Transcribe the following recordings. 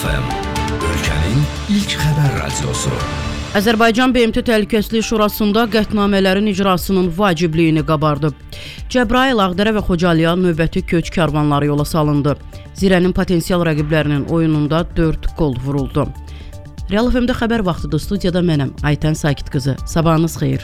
FM, ölkənin ilk xəbər radiosu. Azərbaycan BMT Təhlükəsizlik Şurasında qətnamələrin icrasının vacibliyini qabardı. Cəbrayıl, Ağdərə və Xocalıya növbəti köç karvanları yola salındı. Zirənin potensial rəqiblərinin oyununda 4 qol vuruldu. Real FM-də xəbər vaxtıdır. Studiyada mənəm, Aytən Sakit qızı. Sabahınız xeyir.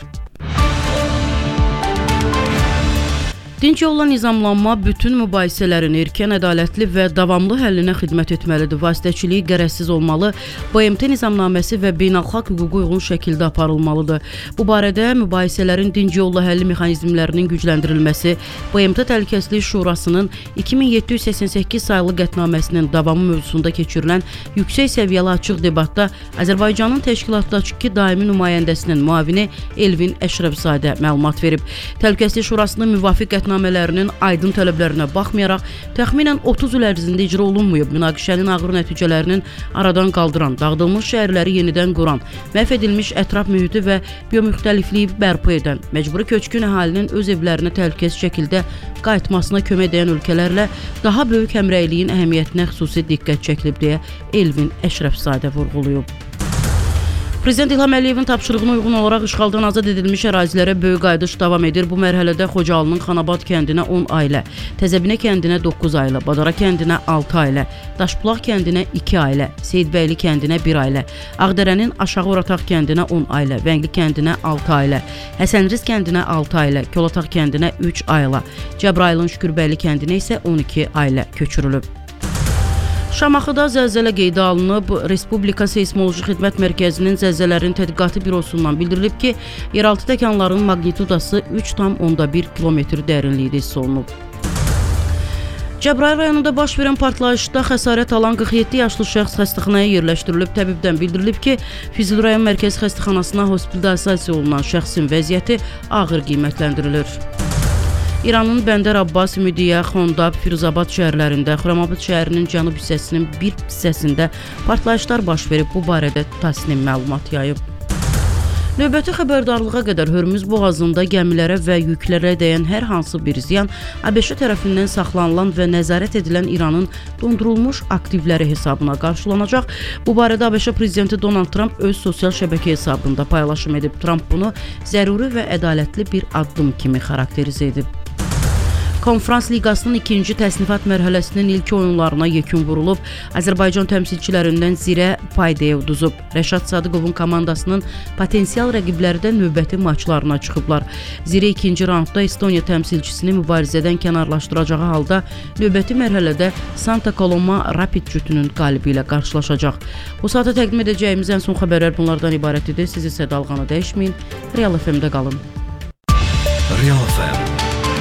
Dinc yolla nizamlanma bütün mübahisələrin erkən, ədalətli və davamlı həllinə xidmət etməlidir. Vasitəçiliyi qərəzsiz olmalı, BMT nizamnaməsi və beynəlxalq hüquqa uyğun şəkildə aparılmalıdır. Bu barədə mübahisələrin dinc yolla həlli mexanizmlərinin gücləndirilməsi, BMT Təhlükəsizlik Şurasının 2788 sayılı qətnaməsinin davamı mövzusunda keçirilən yüksək səviyyəli açıq debatda Azərbaycanın təşkilatdakı daimi nümayəndəsinin müavini Elvin Əşrəfzadə məlumat verib. Təhlükəsizlik Şurasının müvafiq qətnamələrinin aydın tələblərinə baxmayaraq, təxminən 30 il ərzində icra olunmayıb, münaqişənin ağır nəticələrinin aradan qaldıran, dağıdılmış şəhərləri yenidən quran, məhv edilmiş ətraf mühiti və biomüxtəlifliyi bərpa edən, məcburi köçkün əhalinin öz evlərinə təhlükəsiz şəkildə qayıtmasına kömək edən ölkələrlə daha böyük həmrəyliyin əhəmiyyətinə xüsusi diqqət çəkilib deyə Elvin Əşrəfzadə vurğulayıb. Prezident İlham Əliyevin tapşırığına uyğun olaraq işğaldan azad edilmiş ərazilərə böyük qayıdış davam edir. Bu mərhələdə Xocalının Xanabad kəndinə 10 ailə, Təzəbinə kəndinə 9 ailə, Badara kəndinə 6 ailə, Daşbulaq kəndinə 2 ailə, Seyidbəyli kəndinə 1 ailə, Ağdərənin Aşağı Orataq kəndinə 10 ailə, Vəngli kəndinə 6 ailə, Həsənriz kəndinə 6 ailə, Kolataq kəndinə 3 ailə, Cəbrayılın Şükürbəyli kəndinə isə 12 ailə köçürülüb. Şamaxıda zəlzələ qeydə alınıb. Respublika Seysmoloji Xidmət Mərkəzinin Zəlzələrin Tədqiqatı Bürosundan bildirilib ki, yeraltı təkanların magnitudası 3,1 km dərinlikdə hiss olunub. Cəbrayıl rayonunda baş verən partlayışda xəsarət alan 47 yaşlı şəxs xəstəxanaya yerləşdirilib. Təbibdən bildirilib ki, Füzuli rayon mərkəzi xəstəxanasına hospitalizasiya olunan şəxsin vəziyyəti ağır qiymətləndirilir. İranın Bəndər Abbas, Müdiyə, Xondab, Firuzabad şəhərlərində, Xurramabad şəhərinin cənub hissəsinin bir hissəsində partlayışlar baş verib. Bu barədə Tasnim məlumat yayıb. Növbəti xəbərdarlığa qədər Hörmüz boğazında gəmilərə və yüklərə dəyən hər hansı bir ziyan ABŞ tərəfindən saxlanılan və nəzarət edilən İranın dondurulmuş aktivləri hesabına qarşılanacaq. Bu barədə ABŞ prezidenti Donald Trump öz sosial şəbəkə hesabında paylaşım edib. Trump bunu zəruri və ədalətli bir addım kimi xarakterizə edib. Konfrans Liqasının ikinci təsnifat mərhələsinin ilk oyunlarına yekun vurulub. Azərbaycan təmsilçilərindən Zirə Paydev uduzub. Rəşad Sadıqovun komandasının potensial rəqibləri də növbəti maçlarına çıxıblar. Zirə ikinci raundda Estoniya təmsilçisini mübarizədən kənarlaşdıracağı halda növbəti mərhələdə Santa Coloma Rapid cütünün qalibi ilə qarşılaşacaq. Bu saata təqdim edəcəyimiz ən son xəbərlər bunlardan ibarət idi. Siz isə dalğanı dəyişməyin. Real FM-də qalın. Real FM